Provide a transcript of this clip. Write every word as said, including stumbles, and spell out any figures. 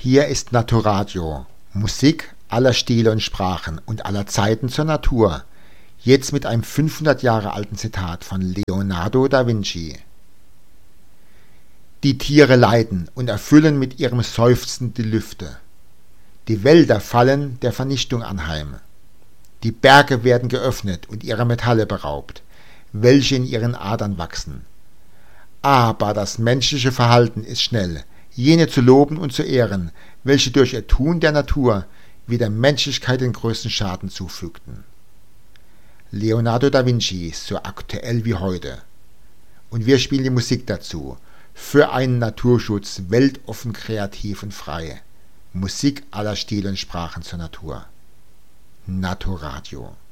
Hier ist Naturadio, Musik aller Stile und Sprachen und aller Zeiten zur Natur. Jetzt mit einem fünfhundert Jahre alten Zitat von Leonardo da Vinci. Die Tiere leiden und erfüllen mit ihrem Seufzen die Lüfte. Die Wälder fallen der Vernichtung anheim. Die Berge werden geöffnet und ihrer Metalle beraubt, welche in ihren Adern wachsen. Aber das menschliche Verhalten ist schnell, jene zu loben und zu ehren, welche durch ihr Tun der Natur wie der Menschlichkeit den größten Schaden zufügten. Leonardo da Vinci, so aktuell wie heute. Und wir spielen die Musik dazu, für einen Naturschutz, weltoffen, kreativ und frei. Musik aller Stile und Sprachen zur Natur. Naturadio.